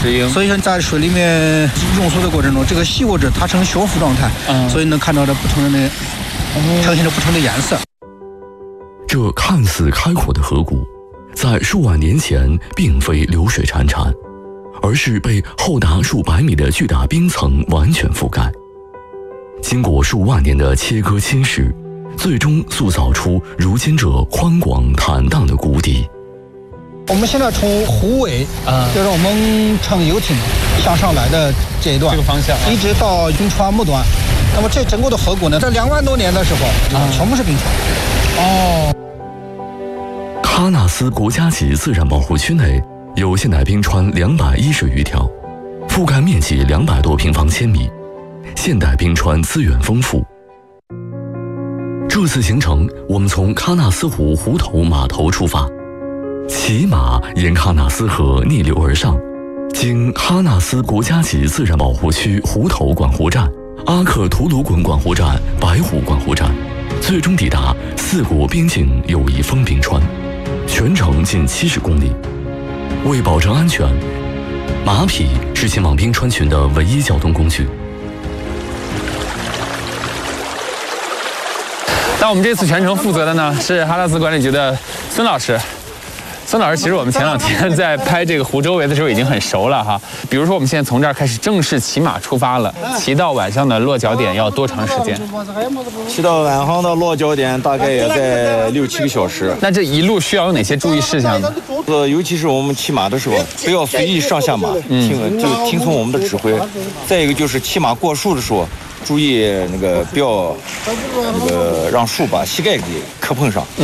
石英。 所以说在水里面溶缩的过程中，这个细物质它呈修复状态，所以能看到这不同的呈现着不同的颜色。 这看似开阔的河谷，在数万年前并非流水潺潺，而是被厚达数百米的巨大冰层完全覆盖。经过数万年的切割侵蚀，最终塑造出如今这宽广坦荡的谷底。 我们现在从湖尾，就是我们乘游艇向上来的这一段， 这个方向， 一直到冰川末端。那么这整个的河谷呢，在2万多年的时候，全部是冰川。 喀纳斯国家级自然保护区内有现代冰川210余条，覆盖面积200多平方千米，现代冰川资源丰富。这次行程，我们从喀纳斯湖湖头码头出发，骑马沿喀纳斯河逆流而上，经哈纳斯国家级自然保护区湖头管湖站、阿克图鲁滚管湖站、白湖管湖站，最终抵达4国边境友谊峰冰川，全程近70公里。为保证安全，马匹是前往冰川群的唯一交通工具。 那我们这次全程负责的呢是哈纳斯管理局的孙老师。孙老师，其实我们前2天在拍这个湖周围的时候已经很熟了哈。比如说，我们现在从这儿开始正式骑马出发了，骑到晚上的落脚点要多长时间？ 骑到晚上的落脚点大概也在6、7个小时。 那这一路需要有哪些注意事项呢？ 尤其是我们骑马的时候，不要随意上下马，听从我们的指挥。再一个就是骑马过树的时候，注意不要让树把膝盖给磕碰上。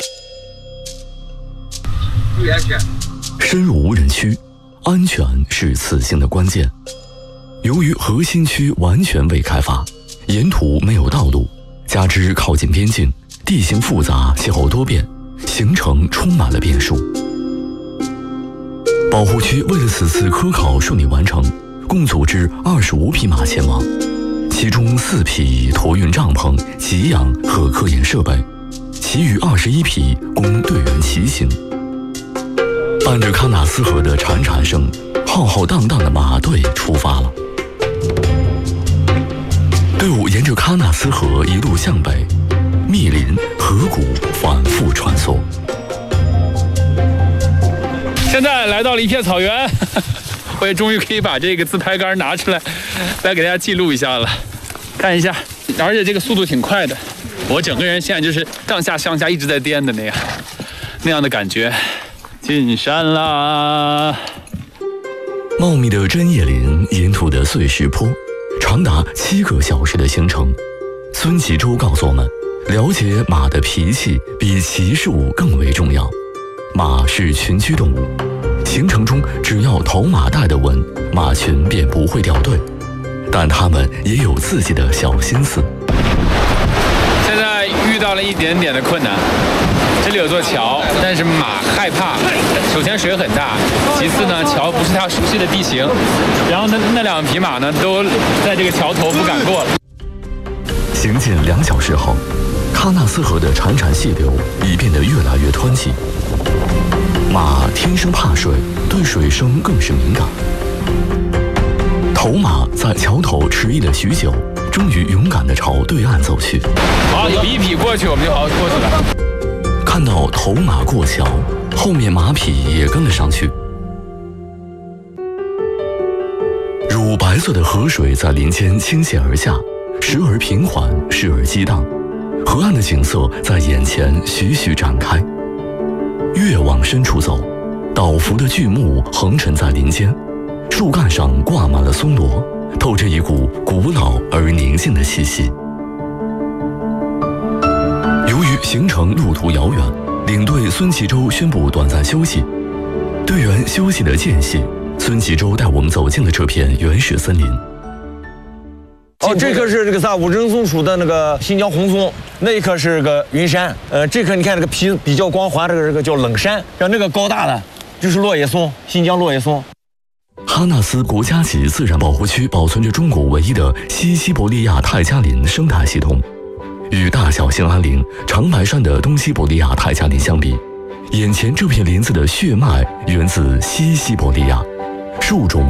注意安全。深入无人区，安全是此行的关键。由于核心区完全未开发，沿途没有道路，加之靠近边境，地形复杂，气候多变，行程充满了变数。保护区为了此次科考顺利完成，共组织25匹马前往，其中4匹驮运帐篷、给养和科研设备，其余21匹供队员骑行。伴着喀纳斯河的潺潺声，浩浩荡荡的马队出发了。队伍沿着喀纳斯河一路向北，密林、河谷反复穿梭。 现在来到了一片草原，我也终于可以把这个自拍杆拿出来，来给大家记录一下了。看一下，而且这个速度挺快的，我整个人现在就是上下上下一直在颠的那样的感觉。进山啦！ 茂密的针叶林，沿途的碎石坡，长达7个小时的行程。孙其洲告诉我们，了解马的脾气比骑术更为重要。马是群居动物，行程中只要头马带得稳，马群便不会掉队。但它们也有自己的小心思。 现在遇到了一点点的困难。这里有座桥，但是马害怕。首先水很大，其次呢，桥不是它熟悉的地形。然后那2匹马呢，都在这个桥头不敢过了。 行进2小时后，喀纳斯河的潺潺细流已变得越来越湍急。马天生怕水，对水声更是敏感。头马在桥头迟疑了许久，终于勇敢地朝对岸走去。 好，有1匹过去，我们就好过去了。 看到头马过桥，后面马匹也跟了上去。乳白色的河水在林间倾泻而下，时而平缓，时而激荡。河岸的景色在眼前徐徐展开。越往深处走，倒伏的巨木横陈在林间，树干上挂满了松萝，透着一股古老而宁静的气息。由于行程路途遥远，领队孙其洲宣布短暂休息。队员休息的间隙，孙其洲带我们走进了这片原始森林。 这棵是五仁松属的新疆红松，那一棵是云杉。这棵你看皮比较光滑，这个叫冷杉。像那个高大的就是落叶松，新疆落叶松。 哈纳斯国家级自然保护区保存着中国唯一的西西伯利亚泰加林生态系统。与大小兴安岭、长白山的东西伯利亚泰加林相比，眼前这片林子的血脉源自西西伯利亚，树种